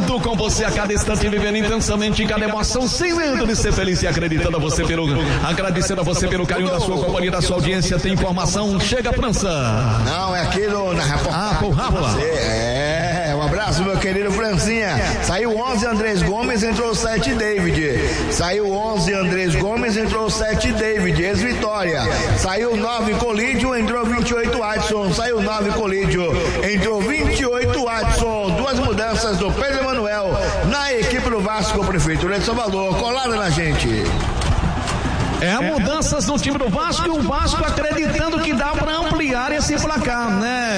Vibrando com você a cada instante, vivendo intensamente cada emoção, sem medo de ser feliz e acreditando a você agradecendo a você pelo carinho da sua companhia, da sua audiência. Tem informação, chega França. Não, é aqui na reportagem. Por Rafa. Um abraço, meu querido Francinha. Saiu 11 Andrés Gomes, entrou 7 David. Saiu 11 Andrés Gomes, entrou 7 David, ex-Vitória. Saiu 9 Colídio, entrou 28 Adson. Saiu 9 Colídio, entrou 28 Adson. Duas mudanças do Pedro Emanuel na equipe do Vasco, Prefeitura de Salvador. Colada na gente. Mudanças no time do Vasco e o Vasco acreditando que dá para ampliar esse placar,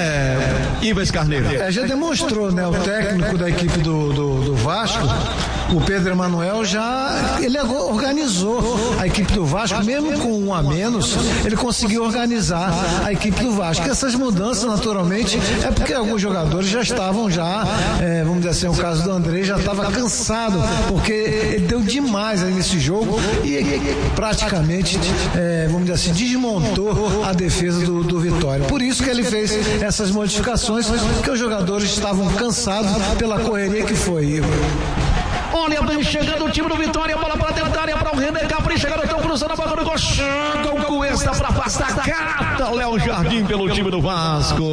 né, Ives Carneiro? Já demonstrou, né, o técnico da equipe do Vasco, o Pedro Emanuel, ele organizou a equipe do Vasco, mesmo com um a menos, ele conseguiu organizar a equipe do Vasco. Essas mudanças, naturalmente, é porque alguns jogadores já estavam vamos dizer assim, o caso do André já estava cansado, porque ele deu demais aí nesse jogo e praticamente vamos dizer assim, desmontou a defesa do Vitória. Por isso que ele fez essas modificações, porque os jogadores estavam cansados pela correria que foi. Olha, vem chegando o time do Vitória, bola para dentro da área para o René Capricha, garotão cruzando a bola do gol, chega o Cuesta para afastar, cata Léo Jardim pelo time do Vasco.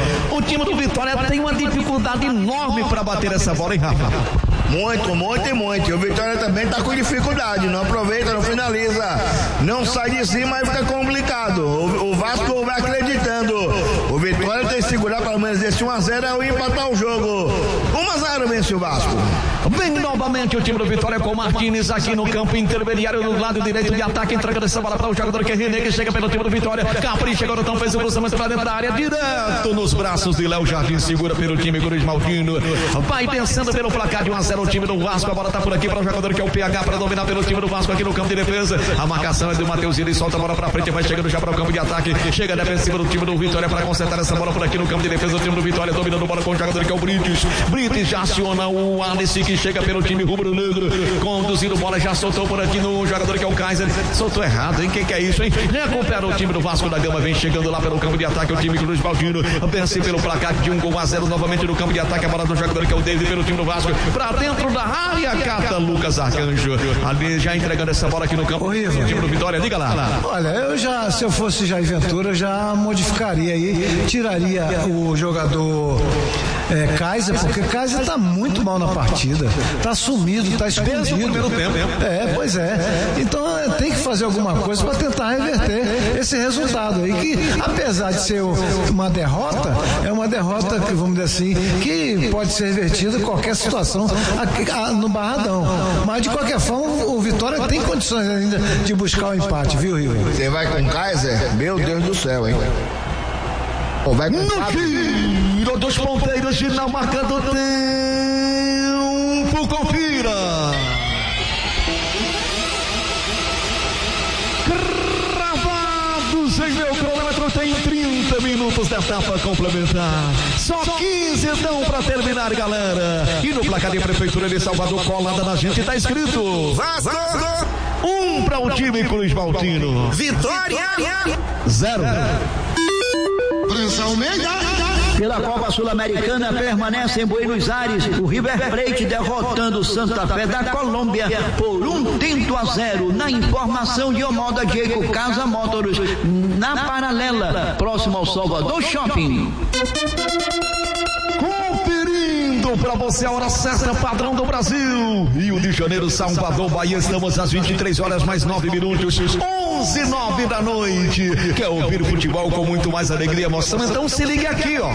O time do Vitória tem uma dificuldade enorme para bater essa bola, hein, Rafa? Muito. O Vitória também tá com dificuldade, não aproveita, não finaliza, não sai de cima e fica complicado. O Vasco vai acreditando. O Vitória tem que segurar pelo menos esse 1-0 e empatar o jogo. 1-0 vence o Vasco. Vem novamente o time do Vitória com o Martínez aqui no campo intermediário no lado direito de ataque, entregando essa bola para o jogador que é René, que chega pelo time do Vitória. Capricha, garotão, fez o cruzamento para dentro da área, direto nos braços de Léo Jardim, segura pelo time Cruz Maltino. Vai pensando pelo placar de 1-0 o time do Vasco. A bola tá por aqui para o jogador que é o PH para dominar pelo time do Vasco aqui no campo de defesa. A marcação é do Mateuzinho, ele solta a bola para frente, vai chegando já para o campo de ataque. Chega a defensiva do time do Vitória para consertar essa bola por aqui no campo de defesa. O time do Vitória dominando a bola com o jogador que é o Brites. Brites já aciona o Alice, que chega pelo time rubro-negro, conduzindo bola, já soltou por aqui no jogador que é o Kaiser. Soltou errado, hein? Que é isso, hein? Recupera o time do Vasco da Gama, vem chegando lá pelo campo de ataque. O time Cruz Baldino vence pelo placar de 1-0 novamente no campo de ataque. A bola do jogador que é o David pelo time do Vasco para dentro da área, cata Lucas Arcanjo ali já entregando essa bola aqui no campo. Horrível. O time do Vitória, diga lá. Olha, se eu fosse Jair Ventura, eu já modificaria aí, tiraria o jogador Kaiser, porque Kaiser tá muito mal na partida, tá sumido, tá escondido. Primeiro tempo. Pois é. Então tem que fazer alguma coisa para tentar reverter esse resultado aí, que apesar de ser uma derrota, é uma derrota que, vamos dizer assim, que pode ser revertida em qualquer situação aqui, no Barradão. Mas de qualquer forma, o Vitória tem condições ainda de buscar o empate, viu, Rio? Você vai com Kaiser? Meu Deus do céu, hein? Vai com no tiro dos ponteiros, final marcando tempo, confira. Cravados em meu cronômetro, tem 30 minutos da etapa complementar. Só 15 então para terminar, galera. E no placar de Prefeitura de Salvador, colada na gente, tá escrito Vasco 1 para o time Cruz Maltino. Vitória 0. Pela Copa Sul-Americana permanece em Buenos Aires o River Plate derrotando o Santa Fé da Colômbia por 1-0 na informação de Omoda Diego Casa Motors na Paralela, próximo ao Salvador Shopping. Conferindo para você a hora certa, padrão do Brasil. Rio de Janeiro, Salvador, Bahia, estamos às 23 horas mais 9 minutos, 11:09 da noite. Quer ouvir o futebol com muito mais alegria e emoção? Então se ligue aqui, ó.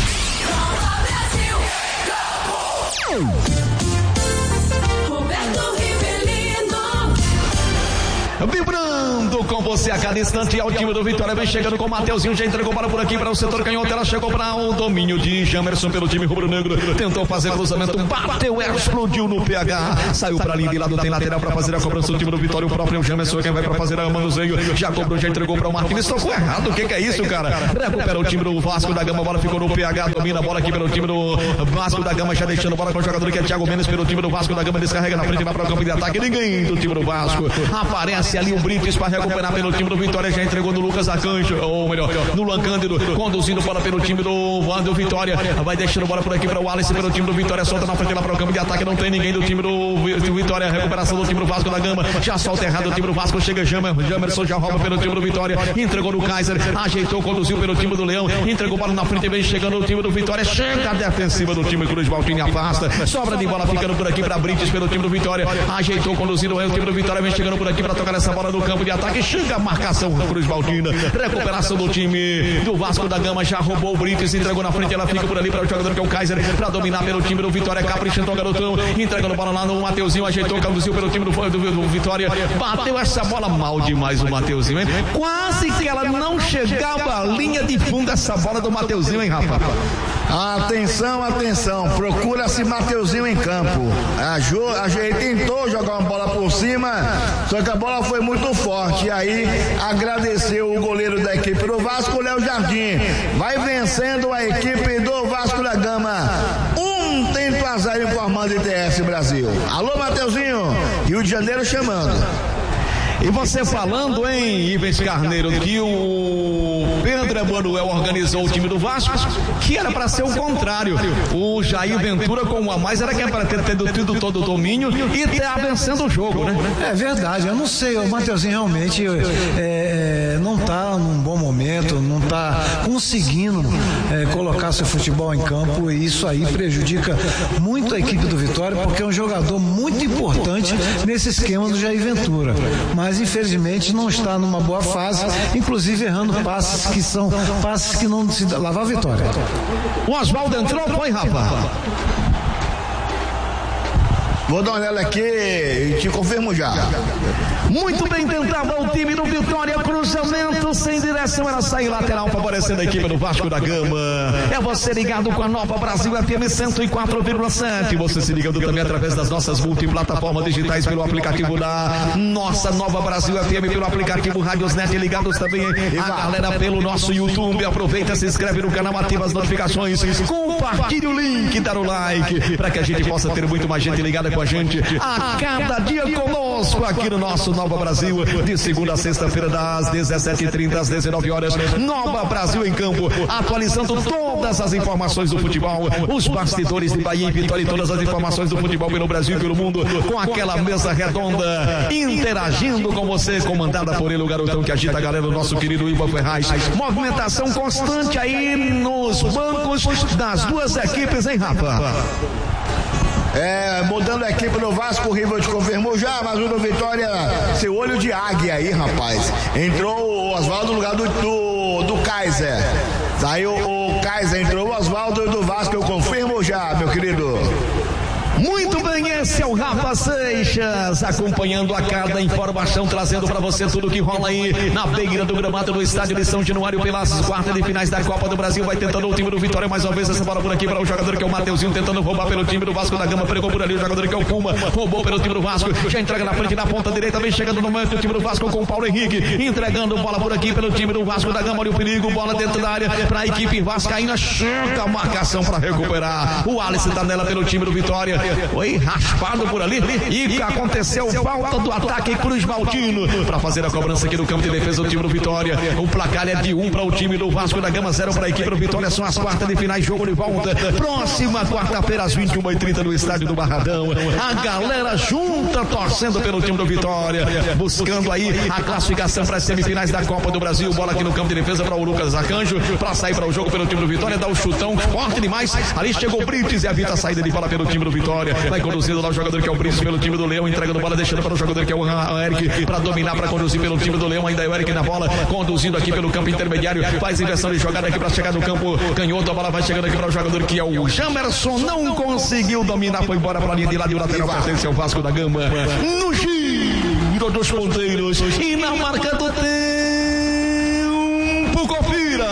Vibrando com você a cada instante, ao time do Vitória vem chegando com o Mateuzinho, já entregou bola por aqui para o setor canhoto, ela chegou para o domínio de Jamerson pelo time rubro-negro, tentou fazer cruzamento, bateu, explodiu no PH, saiu para ali de lado, tem lateral para fazer a cobrança do time do Vitória, o próprio Jamerson quem vai para fazer a manuseio, já cobrou, já entregou para o Martins, tocou errado, o que é isso, cara? Recupera o time do Vasco da Gama, a bola ficou no PH, domina a bola aqui pelo time do Vasco da Gama, já deixando a bola com o jogador que é Thiago Mendes pelo time do Vasco da Gama, descarrega na frente, vai para o campo de ataque, ninguém do time do Vasco, aparece ali o Brites para recuperar pelo pelo time do Vitória, já entregou no Lucas Arcanjo, ou melhor, no Luan Cândido, conduzindo bola pelo time do Vitória, vai deixando bola por aqui para o Wallace pelo time do Vitória, solta na frente lá para o campo de ataque, não tem ninguém do time do Vitória, recuperação do time do Vasco da Gama, já solta errado o time do Vasco, chega Jamerson, já rouba pelo time do Vitória, entregou no Kaiser, ajeitou, conduziu pelo time do Leão, entregou bola na frente, vem chegando o time do Vitória, chega a defensiva do time Cruz Baltini, afasta, sobra de bola ficando por aqui para Brites pelo time do Vitória, ajeitou, conduzindo o time do Vitória, vem chegando por aqui para tocar essa bola no campo de ataque, chega a marcação do Cruz Baltina, recuperação do time do Vasco da Gama, já roubou o Brites, entregou na frente, ela fica por ali para o jogador que é o Kaiser, para dominar pelo time do Vitória, caprichando o garotão, entregando bola lá no Mateuzinho, ajeitou, conduziu pelo time do Vitória, bateu essa bola mal demais o Mateuzinho, hein? Quase que ela não chegava à linha de fundo essa bola do Mateuzinho, hein, rapaz? Atenção, procura-se Mateuzinho em campo. Ele tentou jogar uma bola por cima, só que a bola foi muito forte. E aí agradeceu o goleiro da equipe do Vasco, Léo Jardim. Vai vencendo a equipe do Vasco da Gama. 1-0 informando ITS Brasil. Alô, Mateuzinho, Rio de Janeiro chamando. E você falando, hein, Ivens Carneiro, que o Pedro Emanuel organizou o time do Vasco, que era para ser o contrário. O Jair Ventura com um a mais era que era para ter tido todo o domínio e estar vencendo o jogo, né? É verdade, eu não sei, o Mateuzinho realmente não está num bom momento, não está conseguindo colocar seu futebol em campo, e isso aí prejudica muito a equipe do Vitória, porque é um jogador muito importante nesse esquema do Jair Ventura. Mas infelizmente não está numa boa fase, inclusive errando passes que não se lavar a vitória. O Oswaldo entrou, foi, rapaz? Vou dar uma olhada aqui e te confirmo já. Muito bem tentava o time do Vitória, cruzamento sem direção, era sair lateral, favorecendo a equipe do Vasco da Gama. É você ligado com a Nova Brasil FM 104,7. Você se ligando também através das nossas multiplataformas digitais pelo aplicativo da nossa Nova Brasil FM, pelo aplicativo Radiosnet, ligados também a galera pelo nosso YouTube. Aproveita, se inscreve no canal, ativa as notificações, compartilhe o link, dá o like, para que a gente possa ter muito mais gente ligada com a gente a cada dia conosco aqui no nosso Nova Brasil, de segunda a sexta-feira das 17h30 às 19 horas. Nova Brasil em campo, atualizando todas as informações do futebol, os bastidores de Bahia e Vitória e todas as informações do futebol pelo Brasil e pelo mundo, com aquela mesa redonda, interagindo com você, comandada por ele, o garotão que agita a galera, o nosso querido Ivan Ferraz. Movimentação constante aí nos bancos das duas equipes, hein, Rafa? Mudando a equipe do Vasco, o Rival te confirmou já, mas o do Vitória, seu olho de águia aí, rapaz. Entrou o Oswaldo no lugar do Kaiser. Saiu o Kaiser, entrou o Oswaldo do Vasco, eu confirmo já, meu querido. Muito bem, esse é o Rafa Seixas, acompanhando a cada informação, trazendo para você tudo que rola aí na beira do gramado do estádio de São Januário, pelas quartas de finais da Copa do Brasil. Vai tentando o time do Vitória mais uma vez, essa bola por aqui para o jogador que é o Mateuzinho, tentando roubar pelo time do Vasco da Gama, pegou por ali o jogador que é o Puma, roubou pelo time do Vasco, já entrega na frente da ponta direita, vem chegando no momento o time do Vasco com o Paulo Henrique, entregando bola por aqui pelo time do Vasco da Gama, olha o perigo, bola dentro da área para a equipe vascaína, chega a marcação para recuperar, o Alisson tá nela pelo time do Vitória, foi raspado por ali e aconteceu falta do ataque Cruz Baltino para fazer a cobrança aqui no campo de defesa do time do Vitória. O placar é de 1 para o time do Vasco da Gama, 0 para a equipe do Vitória. São as quartas de finais, jogo de volta próxima quarta-feira às 21h30 no estádio do Barradão. A galera junta torcendo pelo time do Vitória, buscando aí a classificação para as semifinais da Copa do Brasil. Bola aqui no campo de defesa para o Lucas Arcanjo para sair para o jogo pelo time do Vitória, dá o chutão forte demais, ali chegou o Brites e evita a saída de bola pelo time do Vitória, vai conduzindo lá o jogador que é o Brites pelo time do Leão, entregando bola, deixando para o jogador que é o Eric para dominar, para conduzir pelo time do Leão, ainda é o Eric na bola, conduzindo aqui pelo campo intermediário, faz inversão de jogada aqui para chegar no campo canhoto, a bola vai chegando aqui para o jogador que é o Jamerson, não conseguiu dominar, foi embora para a linha de lado e o lateral pertence ao Vasco da Gama, no giro dos ponteiros e na marca do tempo, confira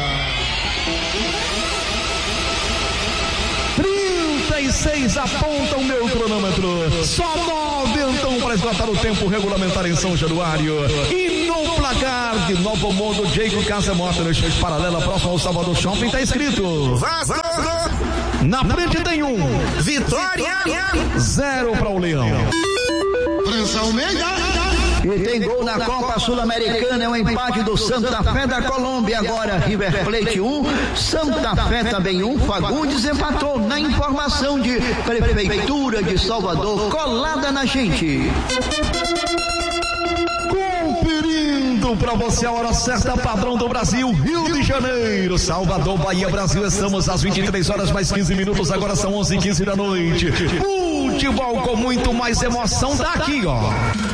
36 aponta o meu cronômetro, só 9 então para esgotar o tempo regulamentar em São Januário. E no placar de Novo Mundo, Jacob Casa Motors, paralela próximo ao Salvador Shopping, está escrito Vasco. Na frente tem 1, Vitória 0 para o Leão. Prensa Almeida. E tem gol na Copa Sul-Americana, é um empate do Santa Fé da Colômbia. Agora River Plate 1, Santa Fé também 1. Fagundes empatou na informação de Prefeitura de Salvador, colada na gente. Conferindo pra você a hora certa, padrão do Brasil, Rio de Janeiro, Salvador, Bahia, Brasil. Estamos às 23 horas mais 15 minutos, agora são 11h15 da noite. Futebol com muito mais emoção daqui, ó.